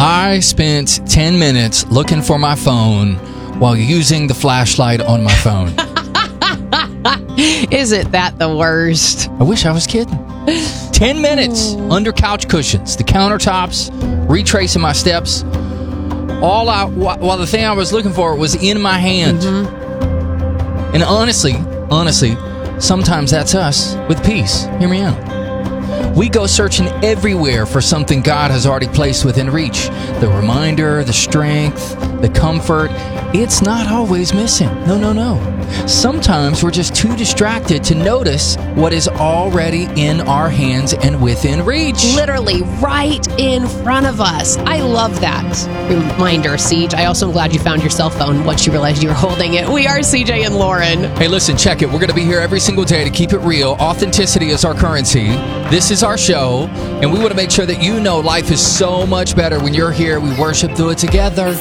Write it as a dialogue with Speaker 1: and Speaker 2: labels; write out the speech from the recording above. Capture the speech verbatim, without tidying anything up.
Speaker 1: I spent ten minutes looking for my phone while using the flashlight on my phone.
Speaker 2: Isn't that the worst?
Speaker 1: I wish I was kidding. ten minutes under couch cushions, the countertops, retracing my steps. All I, while the thing I was looking for was in my hand. Mm-hmm. And honestly, honestly, sometimes that's us with peace. Hear me out. We go searching everywhere for something God has already placed within reach. The reminder, the strength, the comfort. It's not always missing. No, no, no. Sometimes we're just too distracted to notice what is already in our hands and within reach.
Speaker 2: Literally right in front of us. I love that reminder, Siege. I also am glad you found your cell phone once you realized you were holding it. We are C J and Lauren.
Speaker 1: Hey, listen, check it. We're going to be here every single day to keep it real. Authenticity is our currency. This is our show, and we want to make sure that you know life is so much better when you're here. We worship through it together.